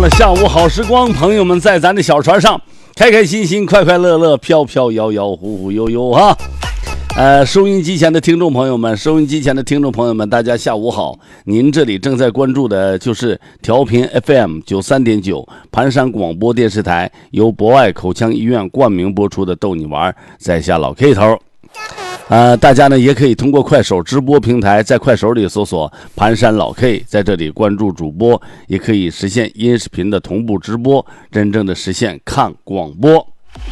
下午好时光，朋友们在咱的小船上开开心心、快快乐乐、飘飘摇摇、忽忽悠悠哈。收音机前的听众朋友们，大家下午好。您这里正在关注的就是调频 FM 93.9盘山广播电视台，由博爱口腔医院冠名播出的逗你玩，在下老 K 头。大家呢也可以通过快手直播平台，在快手里搜索盘山老 K， 在这里关注主播，也可以实现音视频的同步直播，真正的实现看广播。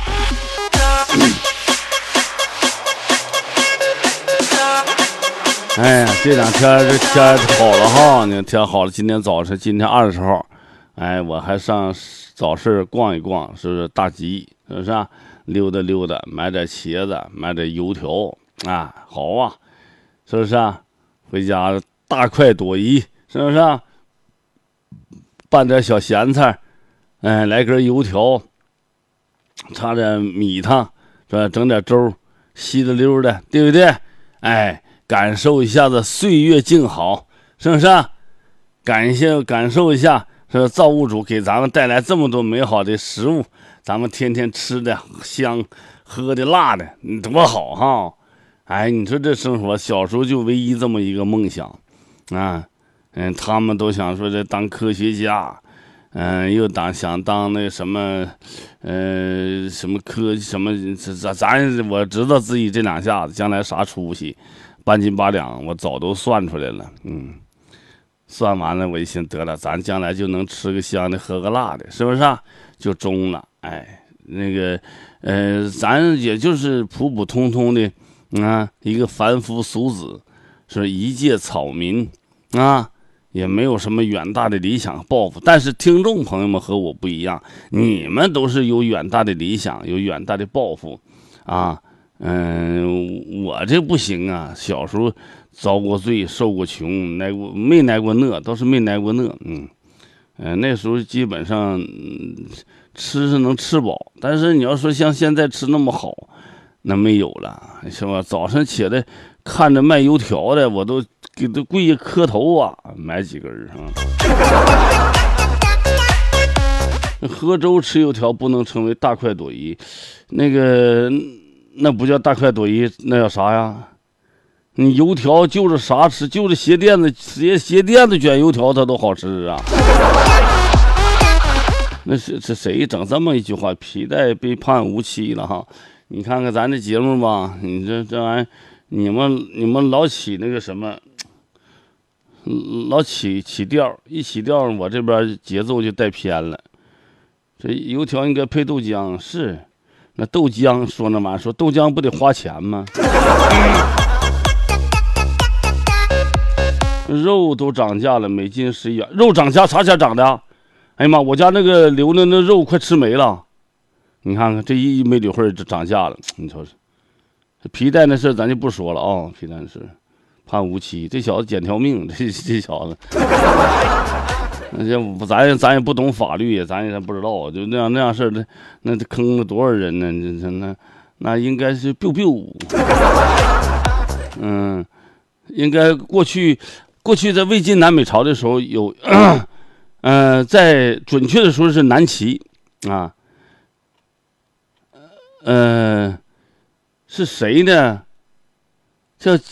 哎呀，这两天这天好了哈，那天好了，今天20号，哎，我还上早市逛一逛，是不是大集，是不是啊？溜达溜达，买点茄子，买点油条啊，好啊，是不是啊？回家大快朵颐，是不是啊？拌点小咸菜，哎，来根油条，插点米汤，是吧？整点粥，稀的溜的，对不对？哎，感受一下子岁月静好，是不是啊？感受一下，是造物主给咱们带来这么多美好的食物，咱们天天吃的香，喝的辣的，多好哈！哎，你说这生活，小时候就唯一这么一个梦想啊，他们都想说这当科学家，又想当那什么，什么我知道自己这两下子将来啥出息，半斤八两，我早都算出来了，算完了，我一寻得了，咱将来就能吃个香的，喝个辣的，是不是啊？就中了，哎，那个，咱也就是普普通通的一个凡夫俗子，是一介草民啊，也没有什么远大的理想抱负。但是听众朋友们和我不一样，你们都是有远大的理想，有远大的抱负啊。我这不行啊，小时候遭过罪，受过穷，没挨过饿，倒是没挨过饿。那时候基本上吃是能吃饱，但是你要说像现在吃那么好，那没有了，是吧？早上起来看着卖油条的，我都给他跪下磕头啊，买几根啊。喝粥吃油条不能成为大快朵颐，那不叫大快朵颐，那叫啥呀？你油条就是啥吃，就是鞋垫子卷油条，它都好吃啊。那是谁整这么一句话？皮带被判无期了哈！你看看咱这节目吧，你这玩意儿，你们老起那个什么，老起调，一起调，我这边节奏就带偏了。这油条应该配豆浆，是那豆浆说那玩意儿，说豆浆不得花钱吗？肉都涨价了，每斤11元，肉涨价啥钱涨的？哎呀妈，我家那个留的那肉快吃没了，你看看这一没理会就涨价了，你瞅瞅。这皮带那事咱就不说了啊，皮带那事判无期，这小子捡条命，这小子。咱也不懂法律，咱也不知道，就那样事儿，那坑了多少人呢？那应该是 biu。应该过去在魏晋南北朝的时候有，在准确的说是南齐啊，是谁呢？叫